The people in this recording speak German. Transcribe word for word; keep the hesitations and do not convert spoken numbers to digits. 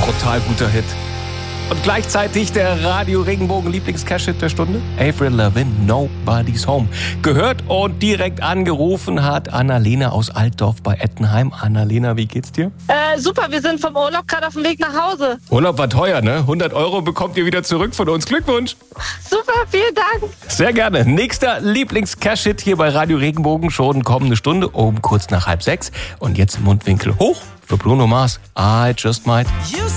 brutal guter Hit. Und gleichzeitig der Radio Regenbogen Lieblings-Cash-Hit der Stunde. Avril Lavigne, Nobody's Home. Gehört und direkt angerufen hat Annalena aus Altdorf bei Ettenheim. Annalena, wie geht's dir? Äh, super, wir sind vom Urlaub gerade auf dem Weg nach Hause. Urlaub war teuer, ne? hundert Euro bekommt ihr wieder zurück von uns. Glückwunsch. Super, vielen Dank. Sehr gerne. Nächster Lieblings-Cash-Hit hier bei Radio Regenbogen. Schon kommende Stunde um kurz nach halb sechs. Und jetzt Mundwinkel hoch für Bruno Mars. I just might.